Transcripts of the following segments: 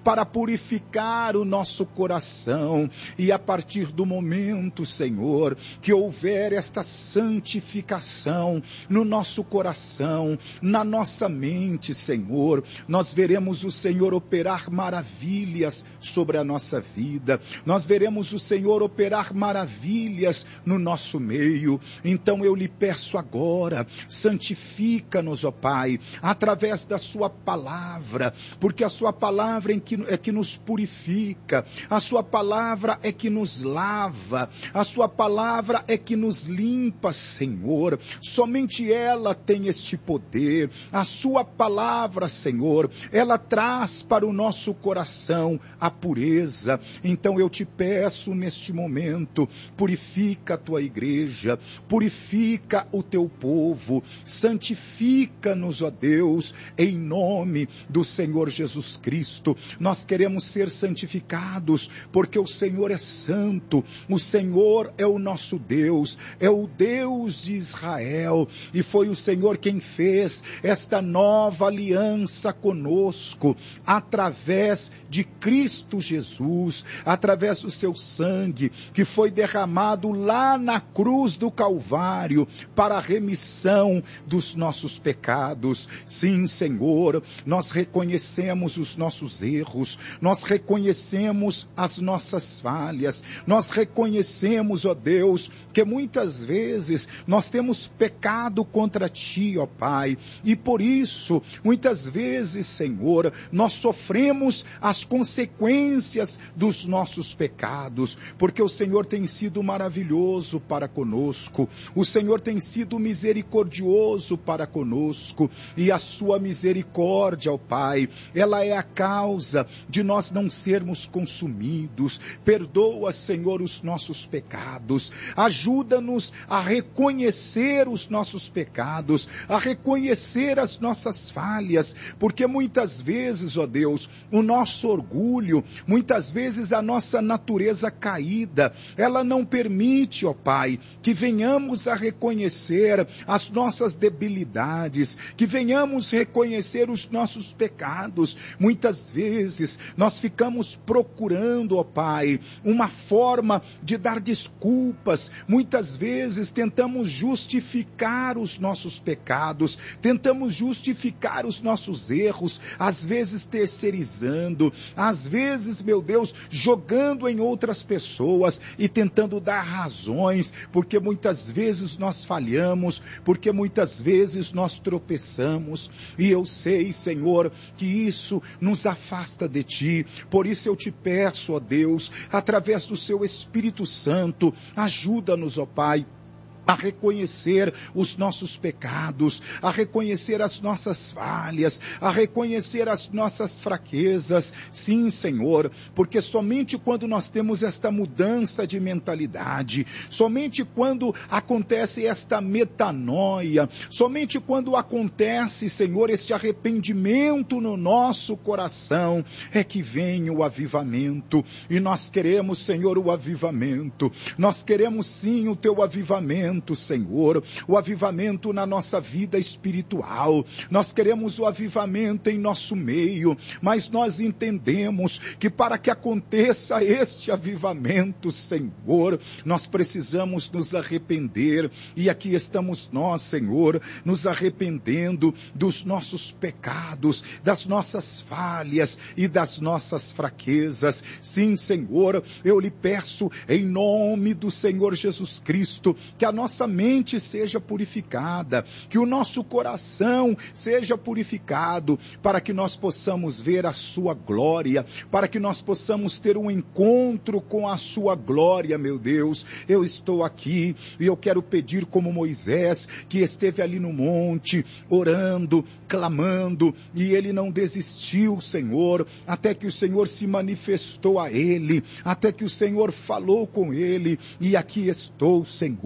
para purificar o nosso coração. E a partir do momento, Senhor, que houver esta santificação no nosso coração, na nossa mente, Senhor, nós veremos o Senhor operar maravilhas sobre a nossa vida, nós veremos o Senhor operar maravilhas no nosso meio. Então eu lhe peço agora, santifica-nos, ó Pai, através da sua palavra, porque a sua palavra é que nos purifica, a sua palavra é que nos lava, a sua palavra é que nos limpa, Senhor. Somente ela tem este poder. A sua palavra, Senhor, ela traz para o nosso coração a pureza. Então eu te peço neste momento, purifica a tua igreja, purifica o teu povo, santifica-nos, ó Deus, em nome do Senhor Jesus Cristo. Nós queremos ser santificados, porque o Senhor é santo, o Senhor é o nosso Deus, é o Deus de Israel, e foi o Senhor quem fez esta nova aliança conosco, através de Cristo Jesus, através do seu sangue, que foi derramado lá na cruz do Calvário, para a remissão dos nossos pecados. Sim, Senhor, nós reconhecemos os nossos erros, nós reconhecemos as nossas falhas, nós reconhecemos, ó Deus, que muitas vezes nós temos pecado contra Ti, ó Pai, e por isso, muitas vezes, Senhor, nós sofremos as consequências dos nossos pecados, porque o Senhor tem sido maravilhoso para conosco, o Senhor tem sido misericordioso para conosco, e a sua misericórdia, ó Pai, ela é a causa de nós não sermos consumidos. Perdoa, Senhor, os nossos pecados, ajuda-nos a reconhecer os nossos pecados, a reconhecer as nossas falhas, porque muitas vezes, ó Deus, o nosso orgulho, muitas vezes a nossa natureza caída, ela não permite, ó Pai, que venhamos a reconhecer as nossas debilidades, que venhamos reconhecer os nossos pecados. Muitas vezes nós ficamos procurando, ó Pai, uma forma de dar desculpas, muitas vezes tentamos justificar os nossos pecados, tentamos justificar os nossos erros, às vezes terceirizando, às vezes, meu Deus, jogando em outras pessoas e tentando dar razões, porque muitas vezes nós falhamos, porque muitas vezes nós tropeçamos, e eu sei, Senhor, que isso nos afasta de Ti. Por isso eu te peço, ó Deus, através do Seu Espírito Santo, ajuda-nos, ó Pai, a reconhecer os nossos pecados, a reconhecer as nossas falhas, a reconhecer as nossas fraquezas. Sim, Senhor, porque somente quando nós temos esta mudança de mentalidade, somente quando acontece esta metanoia, somente quando acontece, Senhor, este arrependimento no nosso coração, é que vem o avivamento. E nós queremos, Senhor, o avivamento. Nós queremos sim o Teu avivamento, Senhor, o avivamento na nossa vida espiritual. Nós queremos o avivamento em nosso meio, mas nós entendemos que para que aconteça este avivamento, Senhor, nós precisamos nos arrepender, e aqui estamos nós, Senhor, nos arrependendo dos nossos pecados, das nossas falhas e das nossas fraquezas. Sim, Senhor, eu lhe peço em nome do Senhor Jesus Cristo, que a nossa mente seja purificada, que o nosso coração seja purificado, para que nós possamos ver a sua glória, para que nós possamos ter um encontro com a sua glória, meu Deus. Eu estou aqui e eu quero pedir como Moisés, que esteve ali no monte, orando, clamando, e ele não desistiu, Senhor, até que o Senhor se manifestou a ele, até que o Senhor falou com ele, e aqui estou, Senhor,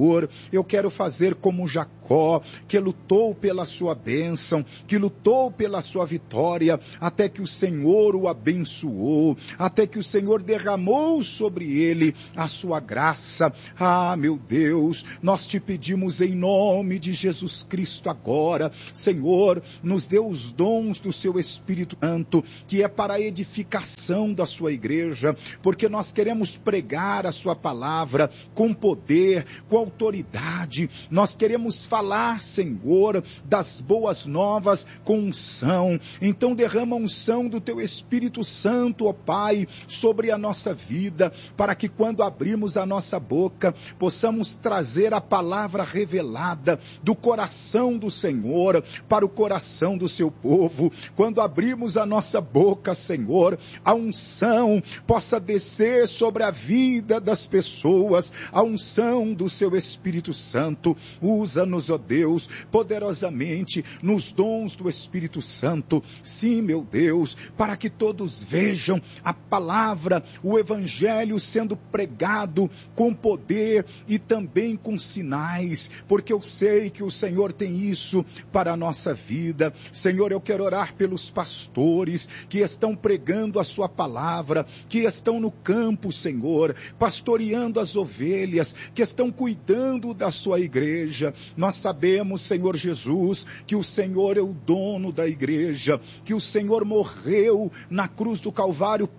eu quero fazer como Jacó, que lutou pela sua bênção, que lutou pela sua vitória, até que o Senhor o abençoou, até que o Senhor derramou sobre ele a sua graça. Ah, meu Deus, nós te pedimos em nome de Jesus Cristo agora, Senhor, nos dê os dons do seu Espírito Santo, que é para a edificação da sua igreja, porque nós queremos pregar a sua palavra com poder, com autoridade. Nós queremos falar, Senhor, das boas novas com unção. Então derrama a unção do teu Espírito Santo, ó Pai, sobre a nossa vida, para que quando abrirmos a nossa boca, possamos trazer a palavra revelada do coração do Senhor para o coração do seu povo. Quando abrirmos a nossa boca, Senhor, a unção possa descer sobre a vida das pessoas, a unção do seu Espírito Santo. Usa-nos, ó Deus, poderosamente nos dons do Espírito Santo. Sim, meu Deus, para que todos vejam a palavra, o Evangelho sendo pregado com poder e também com sinais, porque eu sei que o Senhor tem isso para a nossa vida. Senhor, eu quero orar pelos pastores que estão pregando a sua palavra, que estão no campo, Senhor, pastoreando as ovelhas, que estão cuidando da sua igreja. Nós sabemos, Senhor Jesus, que o Senhor é o dono da igreja, que o Senhor morreu na cruz do Calvário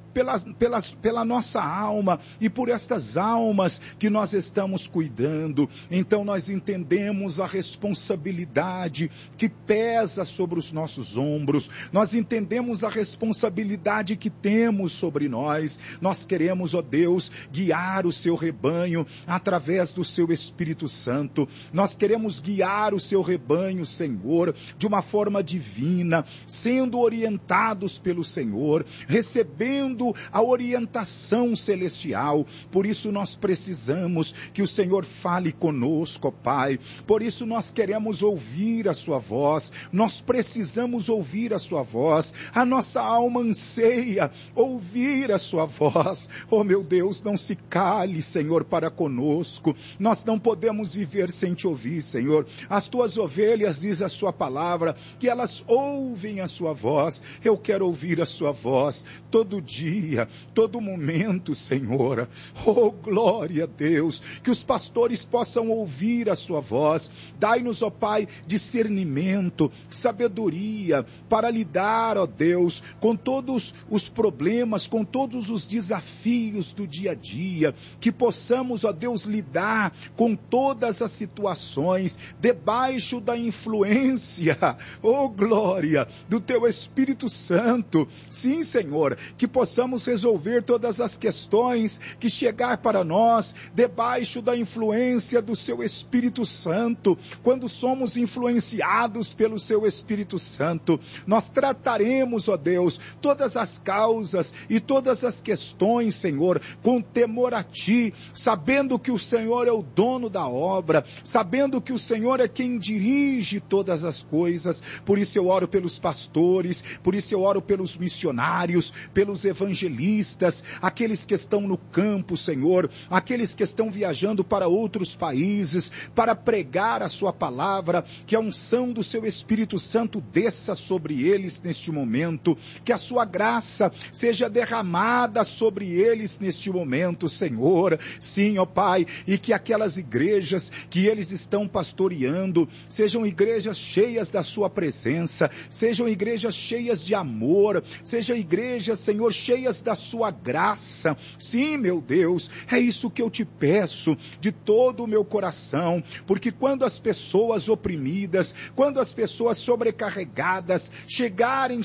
pela nossa alma e por estas almas que nós estamos cuidando. Então nós entendemos a responsabilidade que pesa sobre os nossos ombros, nós entendemos a responsabilidade que temos sobre nós. Nós queremos, ó Deus, guiar o seu rebanho através do seu Espírito Santo. Nós queremos guiar o seu rebanho, Senhor, de uma forma divina, sendo orientados pelo Senhor, recebendo a orientação celestial. Por isso nós precisamos que o Senhor fale conosco, ó Pai. Por isso nós queremos ouvir a sua voz, nós precisamos ouvir a sua voz. A nossa alma anseia ouvir a sua voz. Oh meu Deus, não se cale, Senhor, para conosco. Nós não podemos viver sem te ouvir, Senhor. As tuas ovelhas, diz a sua palavra, que elas ouvem a sua voz. Eu quero ouvir a sua voz todo dia, todo momento, Senhor. Oh, glória a Deus, que os pastores possam ouvir a sua voz. Dai-nos, ó Pai, discernimento, sabedoria, para lidar, ó Deus, com todos os problemas, com todos os desafios do dia a dia, que possamos, ó Deus, lidar com todas as situações, debaixo da influência, oh glória, do teu Espírito Santo. Sim, Senhor, que possamos resolver todas as questões que chegar para nós, debaixo da influência do seu Espírito Santo. Quando somos influenciados pelo seu Espírito Santo, nós trataremos, ó Deus, todas as causas e todas as questões, Senhor, com temor a ti, sabendo que o Senhor é o dono da obra, sabendo que o Senhor é quem dirige todas as coisas. Por isso eu oro pelos pastores, por isso eu oro pelos missionários, pelos evangelistas, aqueles que estão no campo, Senhor, aqueles que estão viajando para outros países, para pregar a sua palavra, que a unção do seu Espírito Santo desça sobre eles neste momento, que a sua graça seja derramada sobre eles neste momento, Senhor. Sim, ó Pai, e que aquelas igrejas que eles estão pastoreando sejam igrejas cheias da sua presença, sejam igrejas cheias de amor, sejam igrejas, Senhor, cheias da sua graça. Sim, meu Deus, é isso que eu te peço de todo o meu coração, porque quando as pessoas oprimidas, quando as pessoas sobrecarregadas chegarem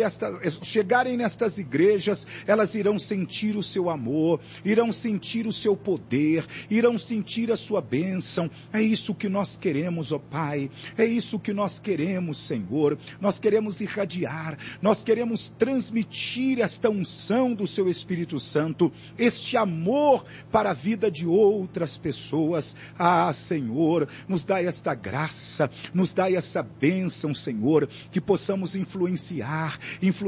nestas igrejas, elas irão sentir o seu amor, irão sentir o seu poder, irão sentir a sua bênção. É isso que nós queremos, ó Pai, é isso que nós queremos, Senhor. Nós queremos irradiar, nós queremos transmitir esta unção unção do seu Espírito Santo, este amor para a vida de outras pessoas. Ah, Senhor, nos dá esta graça, nos dá essa bênção, Senhor, que possamos influenciar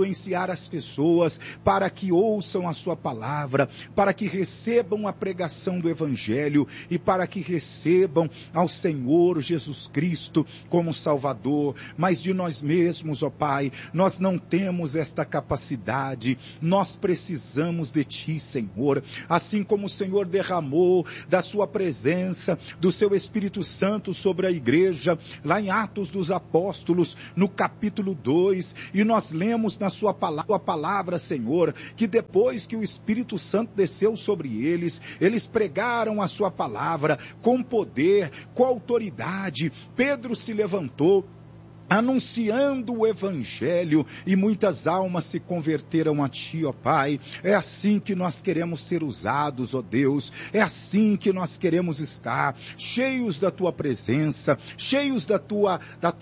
as pessoas para que ouçam a sua palavra, para que recebam a pregação do Evangelho e para que recebam ao Senhor Jesus Cristo como Salvador. Mas de nós mesmos, ó Pai, nós não temos esta capacidade, nós precisamos de Ti, Senhor. Assim como o Senhor derramou da sua presença, do seu Espírito Santo sobre a igreja, lá em Atos dos Apóstolos, no capítulo 2, e nós lemos na sua palavra, Senhor, que depois que o Espírito Santo desceu sobre eles, eles pregaram a sua palavra com poder, com autoridade. Pedro se levantou anunciando o Evangelho, e muitas almas se converteram a Ti, ó Pai. É assim que nós queremos ser usados, ó Deus, é assim que nós queremos estar, cheios da Tua presença, cheios da Tua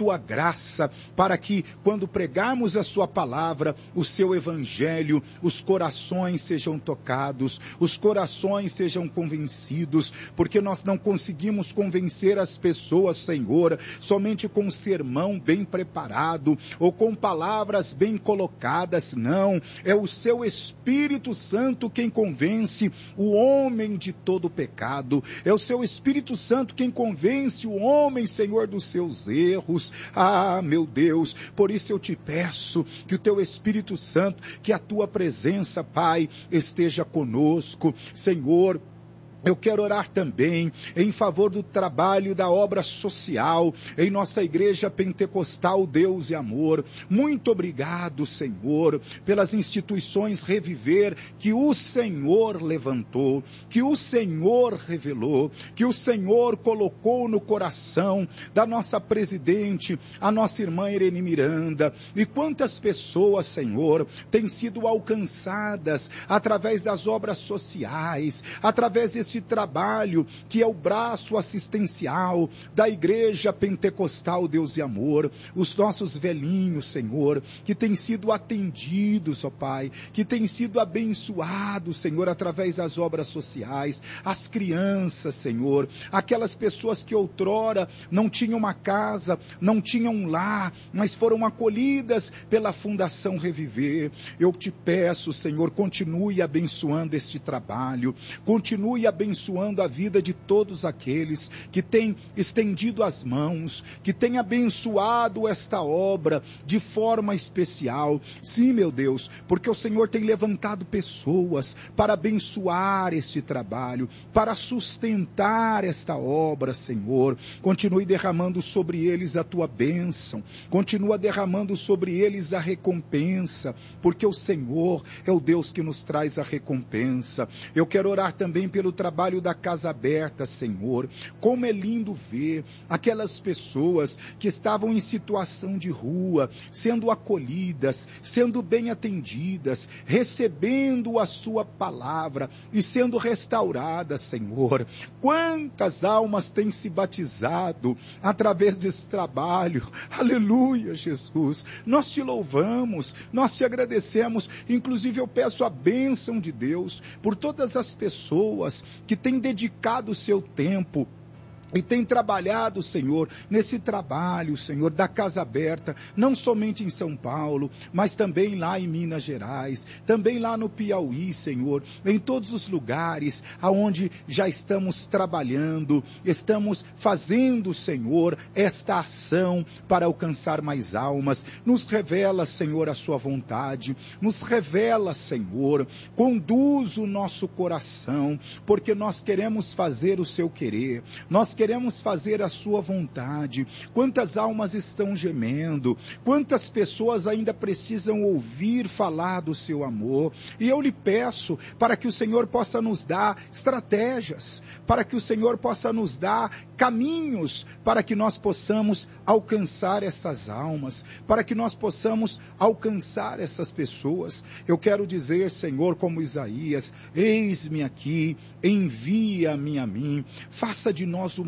graça, para que quando pregarmos a Sua palavra, o Seu Evangelho, os corações sejam tocados, os corações sejam convencidos, porque nós não conseguimos convencer as pessoas, Senhor, somente com um sermão bem preparado, ou com palavras bem colocadas. Não, é o seu Espírito Santo quem convence o homem de todo pecado, é o seu Espírito Santo quem convence o homem, Senhor, dos seus erros. Ah, meu Deus, por isso eu te peço que o teu Espírito Santo, que a tua presença, Pai, esteja conosco, Senhor. Eu quero orar também em favor do trabalho da obra social em nossa igreja pentecostal Deus e Amor. Muito obrigado, Senhor, pelas instituições Reviver que o Senhor levantou, que o Senhor revelou, que o Senhor colocou no coração da nossa presidente, a nossa irmã Irene Miranda. E quantas pessoas, Senhor, têm sido alcançadas através das obras sociais, através desse trabalho que é o braço assistencial da igreja pentecostal Deus e Amor. Os nossos velhinhos, Senhor, que têm sido atendidos, ó Pai, que têm sido abençoados, Senhor, através das obras sociais. As crianças, Senhor, aquelas pessoas que outrora não tinham uma casa, não tinham um lar, mas foram acolhidas pela Fundação Reviver. Eu te peço, Senhor, continue abençoando este trabalho, continue abençoando a vida de todos aqueles que têm estendido as mãos, que têm abençoado esta obra de forma especial. Sim, meu Deus, porque o Senhor tem levantado pessoas para abençoar este trabalho, para sustentar esta obra, Senhor. Continue derramando sobre eles a tua bênção, continua derramando sobre eles a recompensa, porque o Senhor é o Deus que nos traz a recompensa. Eu quero orar também pelo trabalho da Casa Aberta, Senhor. Como é lindo ver aquelas pessoas que estavam em situação de rua, sendo acolhidas, sendo bem atendidas, recebendo a sua palavra e sendo restauradas, Senhor. Quantas almas têm se batizado através desse trabalho? Aleluia, Jesus. Nós te louvamos, nós te agradecemos. Inclusive eu peço a bênção de Deus por todas as pessoas que têm dedicado o seu tempo e tem trabalhado, Senhor, nesse trabalho, Senhor, da Casa Aberta, não somente em São Paulo, mas também lá em Minas Gerais, também lá no Piauí, Senhor, em todos os lugares aonde já estamos trabalhando, estamos fazendo, Senhor, esta ação para alcançar mais almas. Nos revela, Senhor, a sua vontade, nos revela, Senhor, conduz o nosso coração, porque nós queremos fazer o seu querer, nós queremos fazer a sua vontade. Quantas almas estão gemendo, quantas pessoas ainda precisam ouvir falar do seu amor, e eu lhe peço para que o Senhor possa nos dar estratégias, para que o Senhor possa nos dar caminhos, para que nós possamos alcançar essas almas, para que nós possamos alcançar essas pessoas. Eu quero dizer, Senhor, como Isaías: eis-me aqui, envia-me a mim, faça de nós uma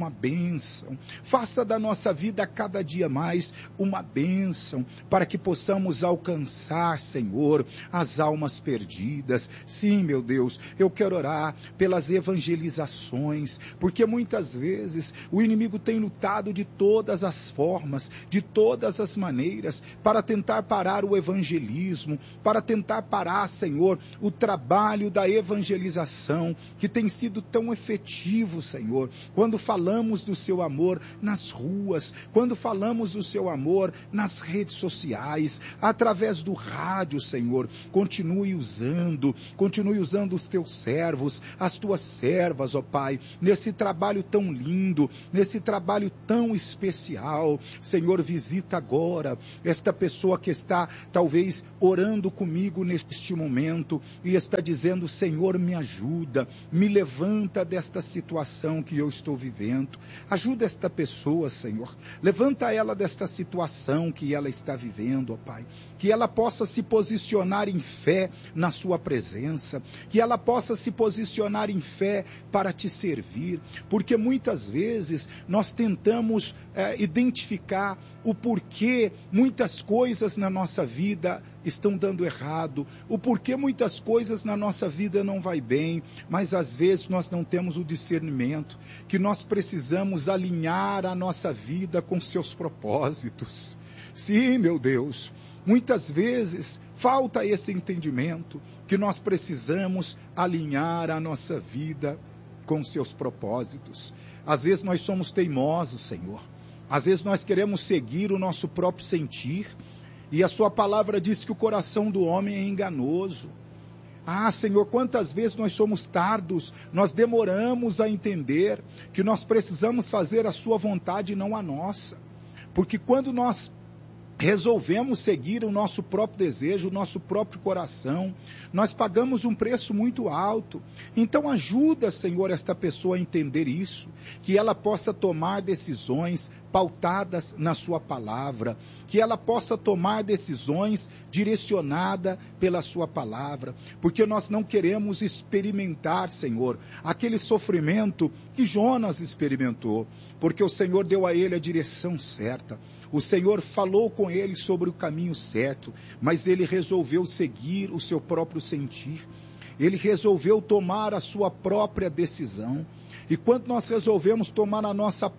uma bênção. Faça da nossa vida cada dia mais uma bênção, para que possamos alcançar, Senhor, as almas perdidas. Sim, meu Deus, eu quero orar pelas evangelizações, porque muitas vezes o inimigo tem lutado de todas as formas, de todas as maneiras, para tentar parar o evangelismo, para tentar parar, Senhor, o trabalho da evangelização, que tem sido tão efetivo, Senhor, quando falamos do seu amor nas ruas, quando falamos do seu amor nas redes sociais, através do rádio, Senhor. Continue usando os teus servos, as tuas servas, ó Pai, nesse trabalho tão lindo, nesse trabalho tão especial. Senhor, visita agora esta pessoa que está talvez orando comigo neste momento e está dizendo: Senhor, me ajuda, me levanta desta situação que eu estou vivendo. Ajuda esta pessoa, Senhor. Levanta ela desta situação que ela está vivendo, ó Pai. Que ela possa se posicionar em fé na sua presença, que ela possa se posicionar em fé para te servir, porque muitas vezes nós tentamos identificar o porquê muitas coisas na nossa vida estão dando errado, o porquê muitas coisas na nossa vida não vai bem, mas às vezes nós não temos o discernimento, que nós precisamos alinhar a nossa vida com seus propósitos. Sim, meu Deus, muitas vezes falta esse entendimento, que nós precisamos alinhar a nossa vida com seus propósitos. Às vezes nós somos teimosos, Senhor. Às vezes nós queremos seguir o nosso próprio sentir, e a sua palavra diz que o coração do homem é enganoso. Ah, Senhor, quantas vezes nós somos tardos, nós demoramos a entender que nós precisamos fazer a sua vontade e não a nossa. Porque quando nós resolvemos seguir o nosso próprio desejo, o nosso próprio coração, nós pagamos um preço muito alto. Então ajuda, Senhor, esta pessoa a entender isso, que ela possa tomar decisões pautadas na sua palavra, que ela possa tomar decisões direcionadas pela sua palavra, porque nós não queremos experimentar, Senhor, aquele sofrimento que Jonas experimentou, porque o Senhor deu a ele a direção certa. O Senhor falou com ele sobre o caminho certo, mas ele resolveu seguir o seu próprio sentir. Ele resolveu tomar a sua própria decisão. E quando nós resolvemos tomar a nossa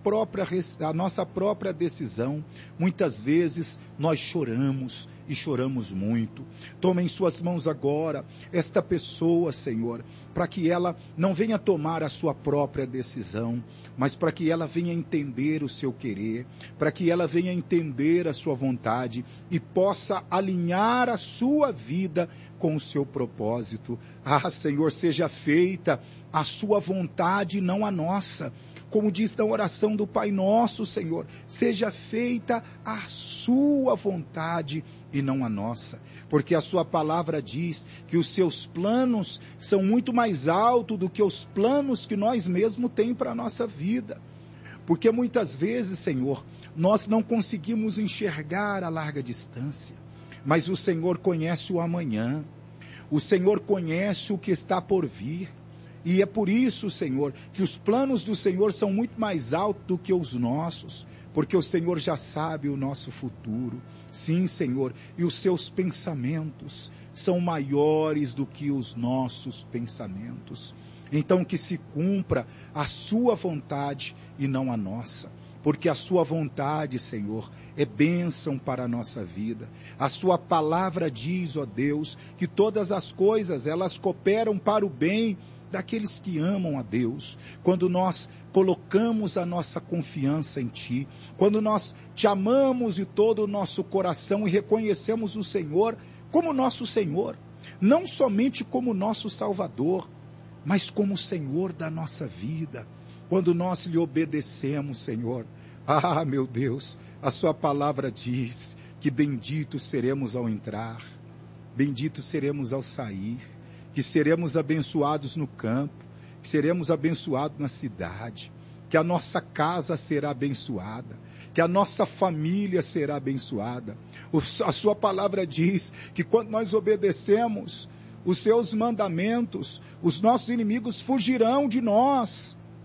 própria decisão, muitas vezes nós choramos, e choramos muito. Toma em suas mãos agora esta pessoa, Senhor, para que ela não venha tomar a sua própria decisão, mas para que ela venha entender o seu querer, para que ela venha entender a sua vontade e possa alinhar a sua vida com o seu propósito. Ah, Senhor, seja feita a sua vontade, não a nossa. Como diz na oração do Pai Nosso, Senhor, seja feita a sua vontade e não a nossa, porque a sua palavra diz que os seus planos são muito mais altos do que os planos que nós mesmos temos para a nossa vida, porque muitas vezes, Senhor, nós não conseguimos enxergar a larga distância, mas o Senhor conhece o amanhã, o Senhor conhece o que está por vir, e é por isso, Senhor, que os planos do Senhor são muito mais altos do que os nossos, porque o Senhor já sabe o nosso futuro. Sim, Senhor, e os seus pensamentos são maiores do que os nossos pensamentos. Então que se cumpra a sua vontade e não a nossa, porque a sua vontade, Senhor, é bênção para a nossa vida. A sua palavra diz, ó Deus, que todas as coisas, elas cooperam para o bem daqueles que amam a Deus, quando nós colocamos a nossa confiança em Ti, quando nós Te amamos de todo o nosso coração e reconhecemos o Senhor como nosso Senhor, não somente como nosso Salvador, mas como Senhor da nossa vida, quando nós lhe obedecemos, Senhor. Ah, meu Deus, a Sua palavra diz que benditos seremos ao entrar, benditos seremos ao sair, que seremos abençoados no campo, que seremos abençoados na cidade, que a nossa casa será abençoada, que a nossa família será abençoada. A sua palavra diz que quando nós obedecemos os seus mandamentos, os nossos inimigos fugirão de nós.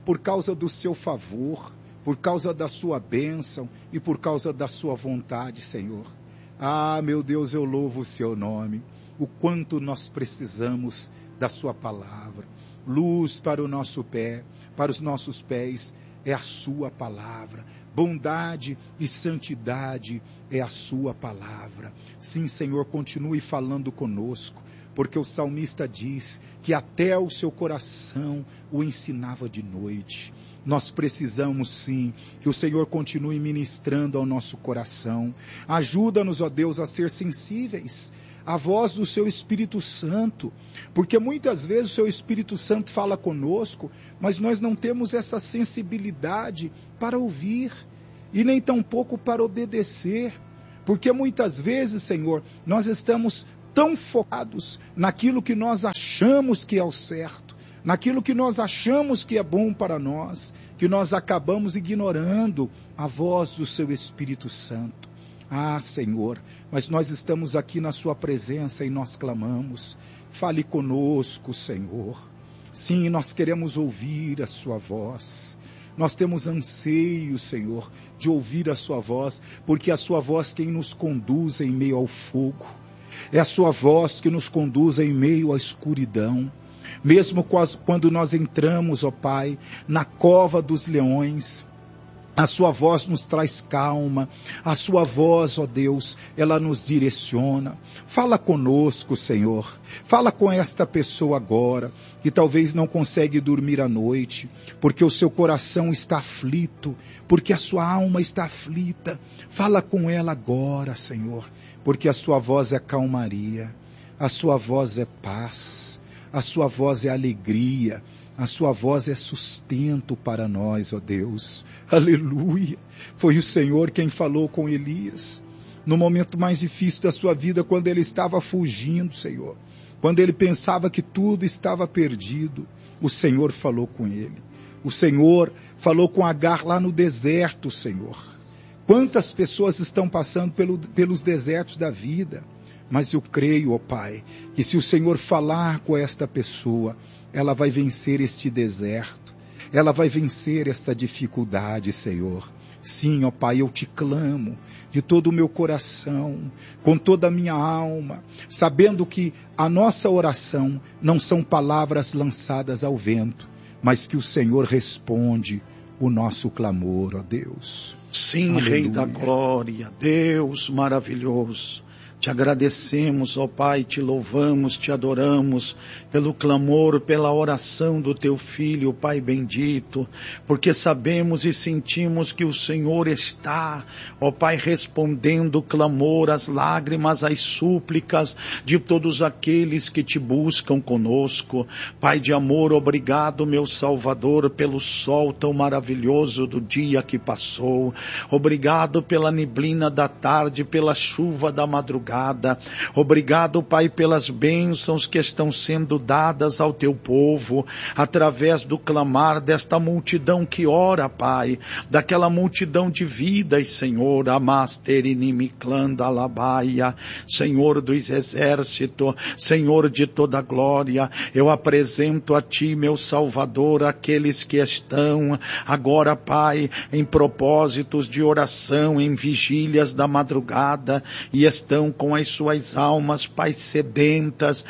por causa do seu favor, por causa da sua bênção e por causa da sua vontade, Senhor. Ah, meu Deus, eu louvo o seu nome, o quanto nós precisamos da sua palavra. Luz para o nosso pé, para os nossos pés, é a sua palavra. Bondade e santidade é a sua palavra. Sim, Senhor, continue falando conosco, porque o salmista diz que até o seu coração o ensinava de noite. Nós precisamos sim que o Senhor continue ministrando ao nosso coração. Ajuda-nos, ó Deus, a ser sensíveis à voz do seu Espírito Santo, porque muitas vezes o seu Espírito Santo fala conosco, mas nós não temos essa sensibilidade para ouvir e nem tampouco para obedecer, porque muitas vezes, Senhor, nós estamos tão focados naquilo que nós achamos que é o certo, naquilo que nós achamos que é bom para nós, que nós acabamos ignorando a voz do seu Espírito Santo. Ah, Senhor, mas nós estamos aqui na sua presença e nós clamamos. Fale conosco, Senhor. Sim, nós queremos ouvir a sua voz. Nós temos anseio, Senhor, de ouvir a sua voz, porque é a sua voz quem nos conduz em meio ao fogo. É a sua voz que nos conduz em meio à escuridão. Mesmo quando nós entramos, ó Pai, na cova dos leões, a sua voz nos traz calma, a sua voz, ó Deus, ela nos direciona. Fala conosco, Senhor. Fala com esta pessoa agora, que talvez não consegue dormir à noite, porque o seu coração está aflito, porque a sua alma está aflita. Fala com ela agora, Senhor, porque a sua voz é calmaria, a sua voz é paz, a sua voz é alegria, a sua voz é sustento para nós, ó Deus. Aleluia! Foi o Senhor quem falou com Elias, no momento mais difícil da sua vida, quando ele estava fugindo, Senhor. Quando ele pensava que tudo estava perdido, o Senhor falou com ele. O Senhor falou com Agar lá no deserto, Senhor. Quantas pessoas estão passando pelos desertos da vida, mas eu creio, ó Pai, que se o Senhor falar com esta pessoa, ela vai vencer este deserto, ela vai vencer esta dificuldade, Senhor. Sim, ó Pai, eu te clamo de todo o meu coração, com toda a minha alma, sabendo que a nossa oração não são palavras lançadas ao vento, mas que o Senhor responde o nosso clamor, ó Deus. Sim, aleluia. Rei da glória, Deus maravilhoso. Te agradecemos, ó Pai, te louvamos, te adoramos pelo clamor, pela oração do teu Filho, Pai bendito, porque sabemos e sentimos que o Senhor está, ó Pai, respondendo o clamor, as lágrimas, as súplicas de todos aqueles que te buscam conosco. Pai de amor, obrigado, meu Salvador, pelo sol tão maravilhoso do dia que passou. Obrigado pela neblina da tarde, pela chuva da madrugada. Obrigado, Pai, pelas bênçãos que estão sendo dadas ao teu povo, através do clamar desta multidão que ora, Pai, daquela multidão de vidas, Senhor, Amasterinimiclanda Alabaia, Senhor dos exércitos, Senhor de toda glória, eu apresento a Ti, meu Salvador, aqueles que estão agora, Pai, em propósitos de oração, em vigílias da madrugada, e estão com as suas almas, Pai, sedentas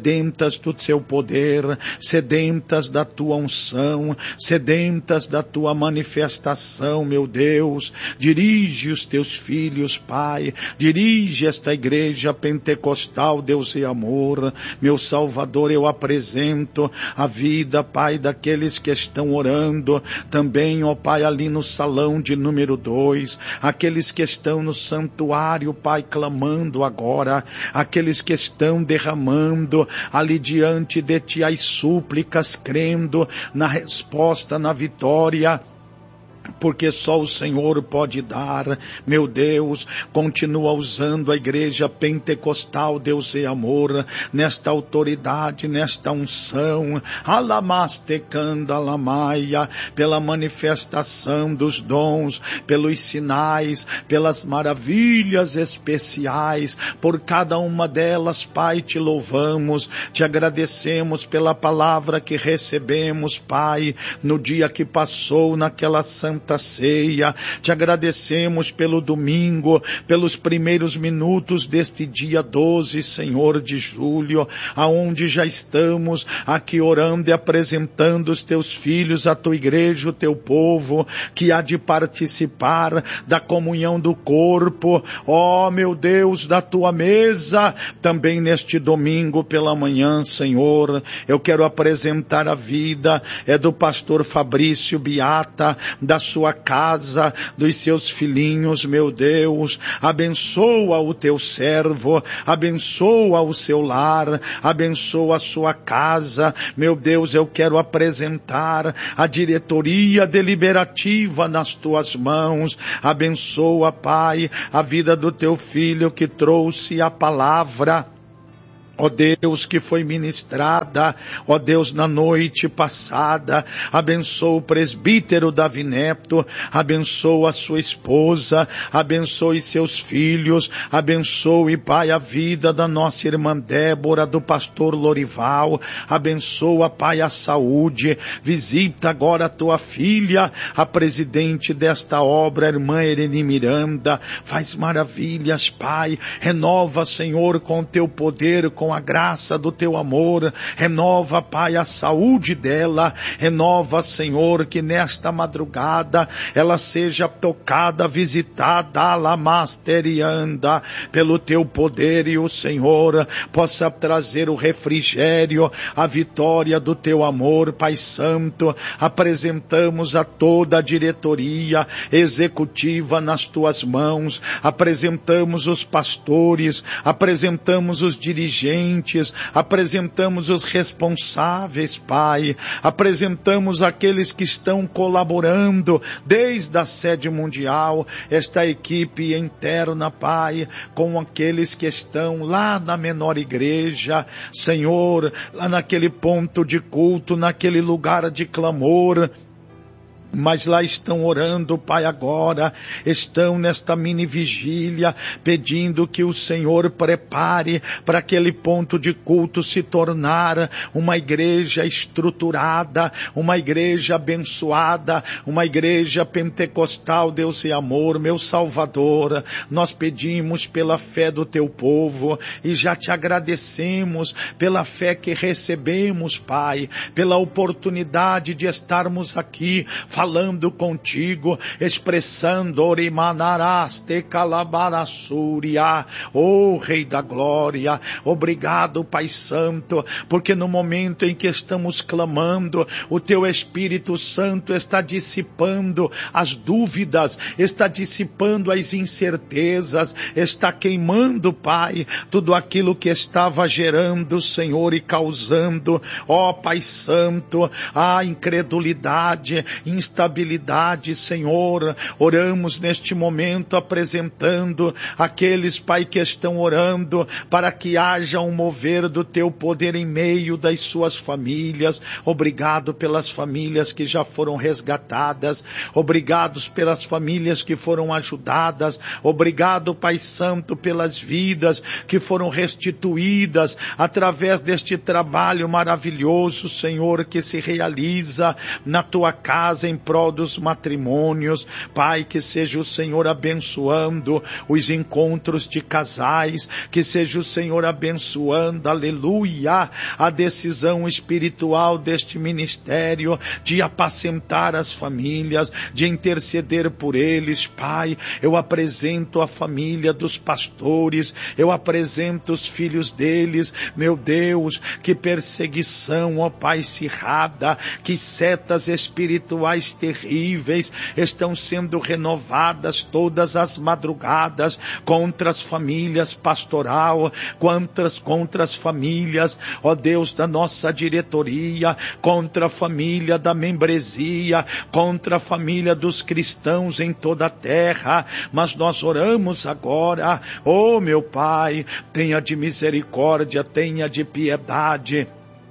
do teu poder, sedentas da tua unção, sedentas da tua manifestação, meu Deus. Dirige os teus filhos, Pai, dirige esta igreja pentecostal, Deus e amor. Meu Salvador, eu apresento a vida, Pai, daqueles que estão orando, também, ó Pai, ali no salão de número 2, aqueles que estão no santuário, Pai, clamando agora, aqueles que estão derramando ali diante de Ti as súplicas, crendo na resposta, na vitória, porque só o Senhor pode dar. Meu Deus, continua usando a igreja pentecostal, Deus é amor, nesta autoridade, nesta unção, alamastecanda lamaia, pela manifestação dos dons, pelos sinais, pelas maravilhas especiais, por cada uma delas, Pai, te louvamos, te agradecemos pela palavra que recebemos, Pai, no dia que passou naquela Santa Ceia, te agradecemos pelo domingo, pelos primeiros minutos deste dia 12, Senhor, de julho, aonde já estamos aqui orando e apresentando os teus filhos, a tua igreja, o teu povo, que há de participar da comunhão do corpo, ó meu Deus, da tua mesa, também neste domingo pela manhã, Senhor, eu quero apresentar a vida, do pastor Fabrício Beata, da sua casa, dos seus filhinhos, meu Deus, abençoa o teu servo, abençoa o seu lar, abençoa a sua casa, meu Deus, eu quero apresentar a diretoria deliberativa nas tuas mãos, abençoa, Pai, a vida do teu filho que trouxe a palavra, ó Deus, que foi ministrada, ó Deus, na noite passada, abençoa o presbítero Davi Neto, abençoa a sua esposa, abençoe seus filhos, abençoe, Pai, a vida da nossa irmã Débora, do pastor Lorival, abençoa, Pai, a saúde, visita agora a tua filha, a presidente desta obra, a irmã Irene Miranda, faz maravilhas, Pai, renova, Senhor, com o teu poder, com a graça do teu amor, renova, Pai, a saúde dela, renova, Senhor, que nesta madrugada ela seja tocada, visitada, alamasterianda, pelo teu poder, e o Senhor possa trazer o refrigério, a vitória do teu amor, Pai Santo. Apresentamos a toda a diretoria executiva nas tuas mãos, apresentamos os pastores, apresentamos os dirigentes, apresentamos os responsáveis, Pai, apresentamos aqueles que estão colaborando desde a sede mundial, esta equipe interna, Pai, com aqueles que estão lá na menor igreja, Senhor, lá naquele ponto de culto, naquele lugar de clamor, mas lá estão orando, Pai, agora, estão nesta mini vigília, pedindo que o Senhor prepare para aquele ponto de culto se tornar uma igreja estruturada, uma igreja abençoada, uma igreja pentecostal, Deus e amor, meu Salvador. Nós pedimos pela fé do teu povo e já te agradecemos pela fé que recebemos, Pai, pela oportunidade de estarmos aqui falando contigo, expressando Orimanaraste Calabarassúria, oh Rei da Glória, obrigado, Pai Santo, porque no momento em que estamos clamando, o teu Espírito Santo está dissipando as dúvidas, está dissipando as incertezas, está queimando, Pai, tudo aquilo que estava gerando, Senhor, e causando, ó Pai Santo, a incredulidade, instabilidade, Senhor. Oramos neste momento apresentando aqueles, Pai, que estão orando para que haja um mover do teu poder em meio das suas famílias. Obrigado pelas famílias que já foram resgatadas, obrigados pelas famílias que foram ajudadas, obrigado, Pai Santo, pelas vidas que foram restituídas através deste trabalho maravilhoso, Senhor, que se realiza na tua casa em prol dos matrimônios. Pai, que seja o Senhor abençoando os encontros de casais, que seja o Senhor abençoando, aleluia, a decisão espiritual deste ministério de apacentar as famílias, de interceder por eles. Pai, eu apresento a família dos pastores, eu apresento os filhos deles, meu Deus, que perseguição, ó Pai, acirrada, que setas espirituais mais terríveis estão sendo renovadas todas as madrugadas contra as famílias pastoral, contra as famílias, ó Deus, da nossa diretoria, contra a família da membresia, contra a família dos cristãos em toda a terra. Mas nós oramos agora, ó meu Pai, tenha de misericórdia, tenha de piedade,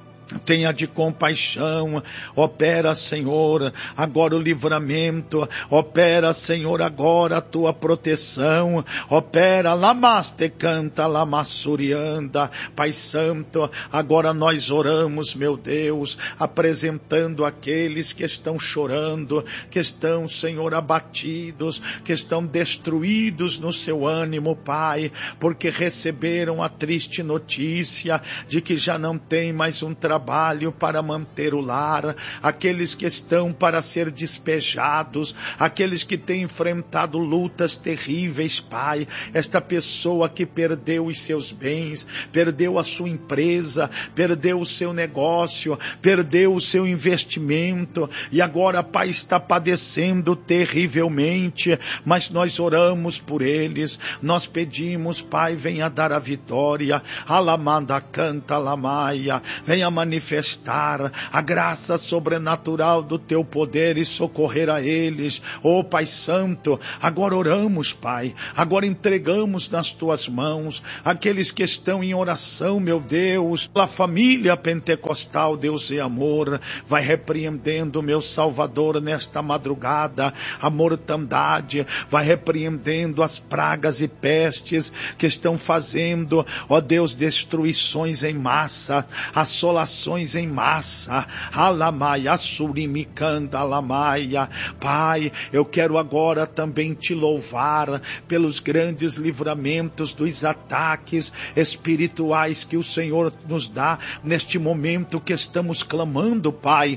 tenha de compaixão, opera, Senhor, agora o livramento, opera, Senhor, agora a tua proteção, opera, lamaste canta, lamassurianda, Pai Santo, agora nós oramos, meu Deus, apresentando aqueles que estão chorando, que estão, Senhor, abatidos, que estão destruídos no seu ânimo, Pai, porque receberam a triste notícia de que já não tem mais um trabalho para manter o lar, aqueles que estão para ser despejados, aqueles que têm enfrentado lutas terríveis, Pai, esta pessoa que perdeu os seus bens, perdeu a sua empresa, perdeu o seu negócio, perdeu o seu investimento, e agora, Pai, está padecendo terrivelmente, mas nós oramos por eles, nós pedimos, Pai, venha dar a vitória, alamanda canta lamaia, venha manifestar a graça sobrenatural do teu poder e socorrer a eles, ó Pai Santo. Agora oramos, Pai, agora entregamos nas tuas mãos aqueles que estão em oração, meu Deus, a família pentecostal, Deus e amor, vai repreendendo, meu Salvador, nesta madrugada, a mortandade, vai repreendendo as pragas e pestes que estão fazendo, ó Deus, destruições em massa, assolações em massa, alamaia, surimicanda, alamaia. Pai, eu quero agora também te louvar pelos grandes livramentos dos ataques espirituais que o Senhor nos dá neste momento que estamos clamando, Pai,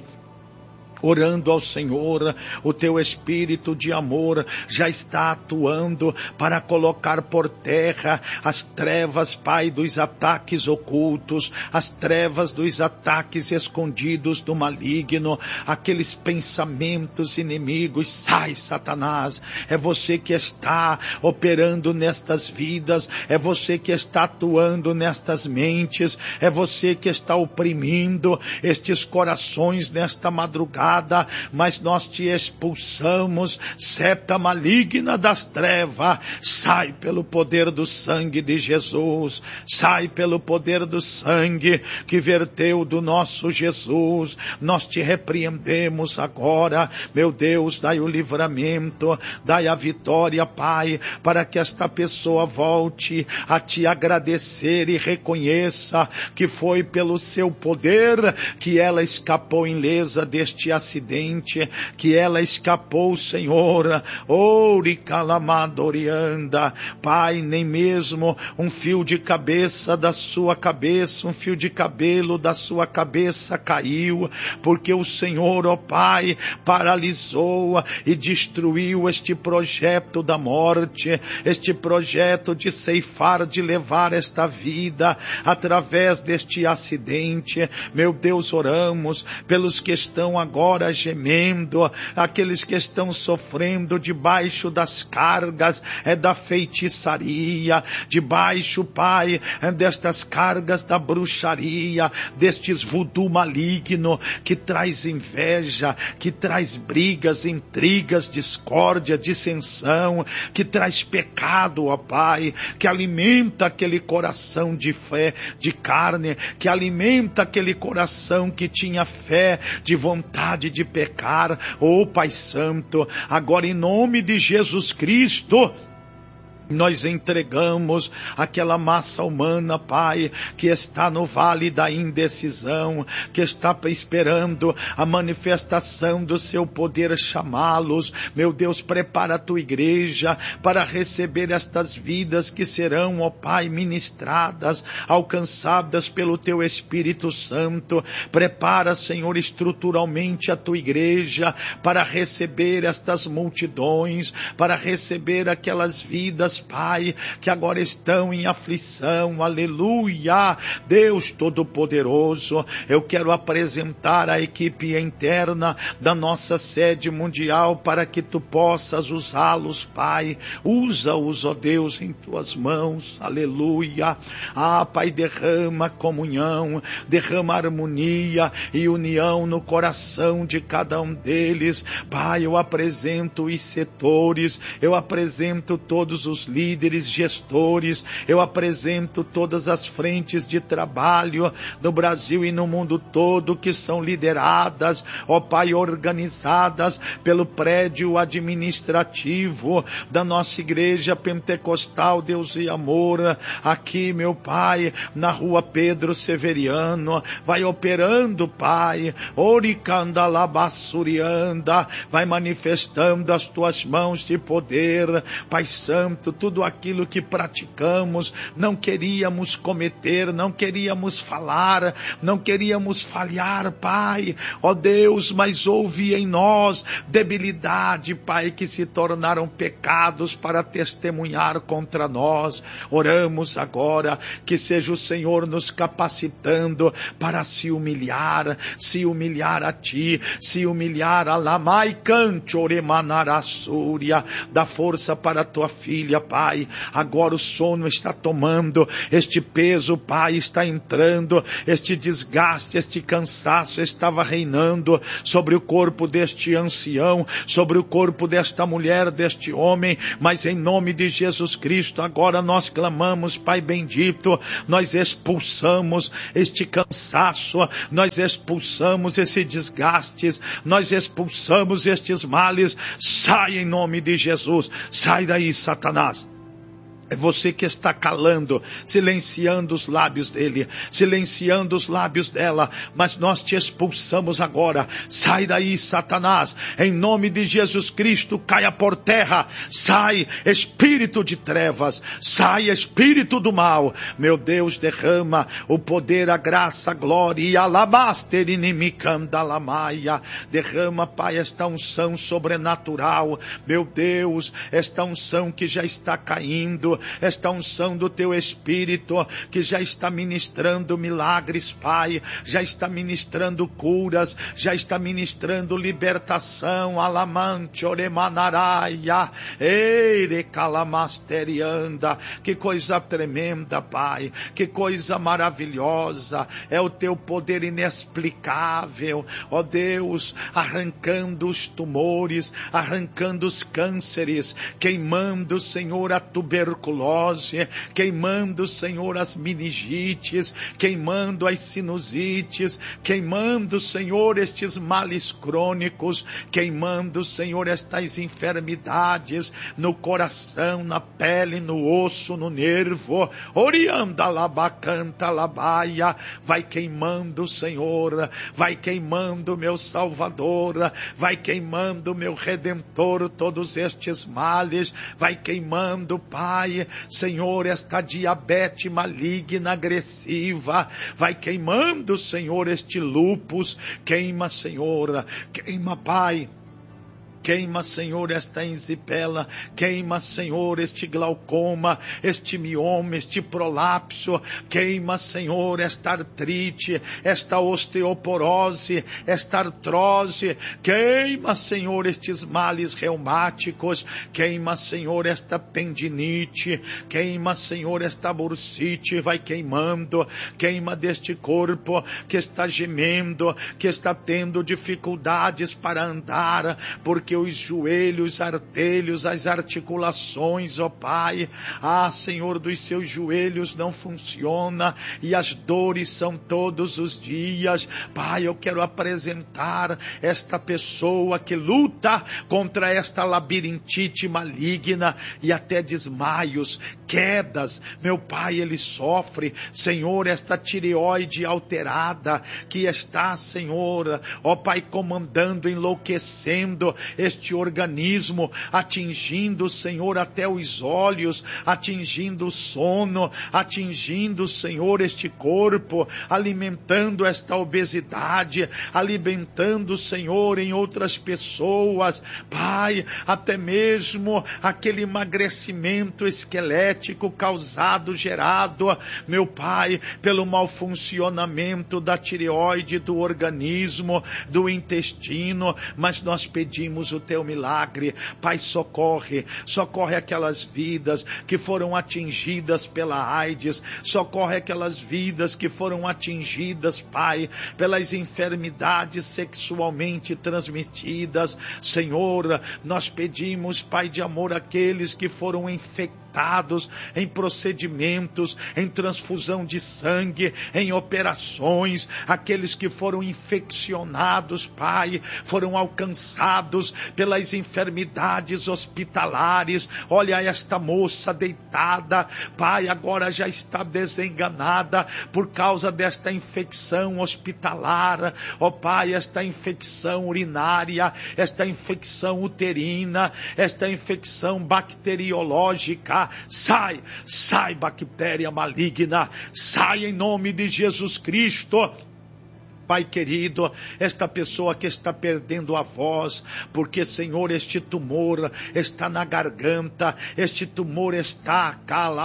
orando ao Senhor. O teu Espírito de amor já está atuando para colocar por terra as trevas, Pai, dos ataques ocultos, as trevas dos ataques escondidos do maligno, aqueles pensamentos inimigos. Sai, Satanás, é você que está operando nestas vidas, é você que está atuando nestas mentes, é você que está oprimindo estes corações nesta madrugada, mas nós te expulsamos, seta maligna das trevas, sai pelo poder do sangue de Jesus, sai pelo poder do sangue que verteu do nosso Jesus. Nós te repreendemos agora, meu Deus, dai o livramento, dai a vitória, Pai, para que esta pessoa volte a te agradecer e reconheça que foi pelo seu poder que ela escapou ilesa deste acidente, que ela escapou, Senhor. Ouricalamadorianda, Pai, nem mesmo um fio de cabeça da sua cabeça, um fio de cabelo da sua cabeça caiu, porque o Senhor, ó Pai, paralisou e destruiu este projeto da morte, este projeto de ceifar, de levar esta vida através deste acidente. Meu Deus, oramos pelos que estão agora gemendo, aqueles que estão sofrendo debaixo das cargas da feitiçaria, debaixo, Pai, destas cargas da bruxaria, destes voodoo maligno que traz inveja, que traz brigas, intrigas, discórdia, dissensão, que traz pecado, ó Pai, que alimenta aquele coração de fé, de carne, que alimenta aquele coração que tinha fé, de vontade de pecar. Ó Pai Santo, agora em nome de Jesus Cristo, nós entregamos aquela massa humana, Pai, que está no vale da indecisão, que está esperando a manifestação do seu poder chamá-los. Meu Deus, prepara a tua igreja para receber estas vidas que serão, ó Pai, ministradas, alcançadas pelo teu Espírito Santo. Prepara, Senhor, estruturalmente a tua igreja para receber estas multidões, para receber aquelas vidas, Pai, que agora estão em aflição, aleluia. Deus Todo-Poderoso, eu quero apresentar a equipe interna da nossa sede mundial para que tu possas usá-los, Pai. Usa-os, ó Deus, em tuas mãos, aleluia. Pai, derrama comunhão, derrama harmonia e união no coração de cada um deles. Pai, eu apresento os setores, eu apresento todos os líderes, gestores, eu apresento todas as frentes de trabalho no Brasil e no mundo todo que são lideradas, ó Pai, organizadas pelo prédio administrativo da nossa igreja pentecostal Deus e Amor, aqui, meu Pai, na rua Pedro Severiano. Vai operando, Pai, Oricandalabassurianda, vai manifestando as tuas mãos de poder, Pai Santo. Tudo aquilo que praticamos, não queríamos cometer, não queríamos falar, não queríamos falhar, Pai, ó Deus, mas houve em nós debilidade, Pai, que se tornaram pecados para testemunhar contra nós. Oramos agora que seja o Senhor nos capacitando para se humilhar a Ti, se humilhar a Lamai Canchoremanarasúria, dá força para a Tua filha, Pai. Agora o sono está tomando, este peso, Pai, está entrando, este desgaste, este cansaço estava reinando sobre o corpo deste ancião, sobre o corpo desta mulher, deste homem, mas em nome de Jesus Cristo, agora nós clamamos, Pai bendito, nós expulsamos este cansaço, nós expulsamos esse desgastes, nós expulsamos estes males. Sai em nome de Jesus, sai daí, Satanás. É você que está calando, silenciando os lábios dele, silenciando os lábios dela, mas nós te expulsamos agora. Sai daí, Satanás, em nome de Jesus Cristo, caia por terra. Sai, espírito de trevas, sai, espírito do mal. Meu Deus, derrama o poder, a graça, a glória, e alabaster inimicandalamaia. Derrama, Pai, esta unção sobrenatural, meu Deus, esta unção que já está caindo, esta unção do Teu Espírito, que já está ministrando milagres, Pai, já está ministrando curas, já está ministrando libertação, alamante, oremanaraia, eire calamasterianda. Que coisa tremenda, Pai, que coisa maravilhosa, é o Teu poder inexplicável, ó Deus, arrancando os tumores, arrancando os cânceres, queimando, Senhor, a tuberculose, queimando, Senhor, as meningites, queimando as sinusites, queimando, Senhor, estes males crônicos, queimando, Senhor, estas enfermidades no coração, na pele, no osso, no nervo. Orianda labacanta labaia, vai queimando, Senhor, vai queimando, meu Salvador, vai queimando, meu Redentor, todos estes males, vai queimando, Pai, Senhor, esta diabetes maligna, agressiva, vai queimando, Senhor, este lúpus, queima, Senhor, queima, Pai. Queima, Senhor, esta enzipela, queima, Senhor, este glaucoma, este mioma, este prolapso, queima, Senhor, esta artrite, esta osteoporose, esta artrose, queima, Senhor, estes males reumáticos, queima, Senhor, esta tendinite, queima, Senhor, esta bursite, vai queimando, queima deste corpo que está gemendo, que está tendo dificuldades para andar, porque os joelhos, artelhos, as articulações, ó Pai, Senhor, dos seus joelhos não funciona e as dores são todos os dias. Pai, eu quero apresentar esta pessoa que luta contra esta labirintite maligna e até desmaios, quedas, meu Pai, ele sofre, Senhor, esta tireoide alterada que está, Senhor, ó Pai, comandando, enlouquecendo este organismo, atingindo, Senhor, até os olhos, atingindo o sono, atingindo, Senhor, este corpo, alimentando esta obesidade, alimentando, Senhor, em outras pessoas, Pai, até mesmo aquele emagrecimento esquelético causado, gerado, meu Pai, pelo mau funcionamento da tireoide, do organismo, do intestino, mas nós pedimos o teu milagre, Pai, socorre aquelas vidas que foram atingidas pela AIDS, socorre aquelas vidas que foram atingidas, Pai, pelas enfermidades sexualmente transmitidas, Senhor, nós pedimos, Pai de amor, aqueles que foram infectados em procedimentos, em transfusão de sangue, em operações, aqueles que foram infeccionados, Pai, foram alcançados pelas enfermidades hospitalares. Olha esta moça deitada, Pai, agora já está desenganada por causa desta infecção hospitalar, ó Pai, esta infecção urinária, esta infecção uterina, esta infecção bacteriológica. Sai bactéria maligna, sai em nome de Jesus Cristo. Pai querido, esta pessoa que está perdendo a voz, porque, Senhor, este tumor está na garganta, este tumor está